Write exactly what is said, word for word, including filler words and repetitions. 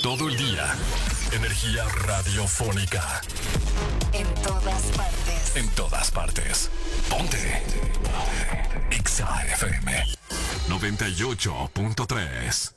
todo el día. Energía radiofónica. En todas partes. En todas partes. Ponte. Exa F M noventa y ocho punto tres.